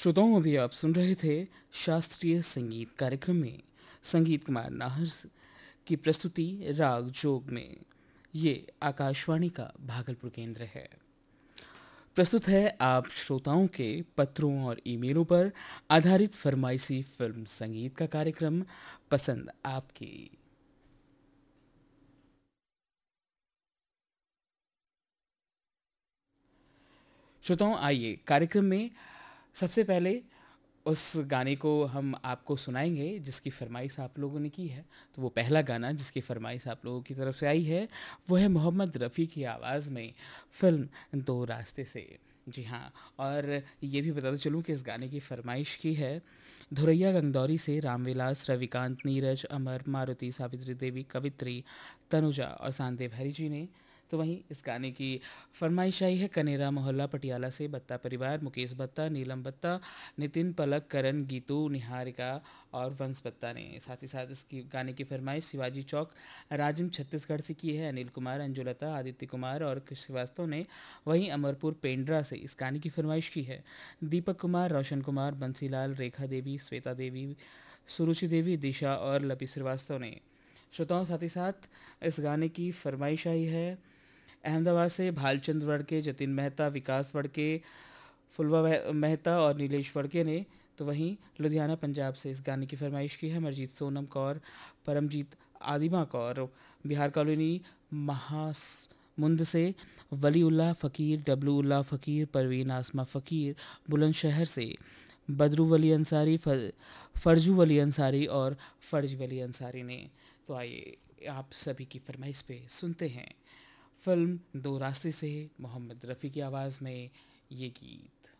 श्रोताओं, अभी आप सुन रहे थे शास्त्रीय संगीत कार्यक्रम में संगीत कुमार नाहर की प्रस्तुति राग जोग में। ये आकाशवाणी का भागलपुर केंद्र है। प्रस्तुत है आप श्रोताओं के पत्रों और ईमेलों पर आधारित फरमाइशी फिल्म संगीत का कार्यक्रम पसंद आपकी। श्रोताओं, आइए कार्यक्रम में सबसे पहले उस गाने को हम आपको सुनाएंगे जिसकी फरमाइश आप लोगों ने की है। तो वो पहला गाना जिसकी फरमाइश आप लोगों की तरफ से आई है वो है मोहम्मद रफ़ी की आवाज़ में फिल्म दो रास्ते से। जी हाँ, और ये भी बताते चलूँ कि इस गाने की फरमाइश की है धुरैया गंगदौरी से रामविलास, रविकांत, नीरज, अमर, मारुति, सावित्री देवी, कवित्री, तनुजा और सांदेव हरी जी ने। तो वहीं इस गाने की फरमाइश आई है कनेरा मोहल्ला पटियाला से बत्ता परिवार, मुकेश बत्ता, नीलम बत्ता, नितिन, पलक, करण, गीतू, निहारिका और वंश बत्ता ने। साथ ही साथ इस गाने की फरमाइश शिवाजी चौक राजिम छत्तीसगढ़ से की है अनिल कुमार, अंजुलता, आदित्य कुमार और कृष्ण श्रीवास्तव ने। वहीं अमरपुर पेंड्रा से इस गाने की फरमाइश की है दीपक कुमार, रोशन कुमार, बंसीलाल, रेखा देवी, श्वेता देवी, सुरुचि देवी, दिशा और लपी श्रीवास्तव ने। श्रोताओं, साथ ही साथ इस गाने की फरमाइश आई है अहमदाबाद से भालचंद वड़के, जतिन मेहता, विकास वड़के, फुलवा मेहता और नीलेश वड़के ने। तो वहीं लुधियाना पंजाब से इस गाने की फरमाइश की है अमरजीत, सोनम कौर, परमजीत, आदिमा कौर, बिहार कॉलोनी महासमुंद से वलीउल्लाह फ़कीर, डब्लूउल्लाह फ़कीर, परवीन आसमा फ़कीर, बुलंदशहर से बदरू वली अंसारी, फरजू वली अंसारी और फर्ज वली अंसारी ने। तो आइए आप सभी की फरमाइश पे सुनते हैं फिल्म दो रास्ते से मोहम्मद रफ़ी की आवाज़ में ये गीत।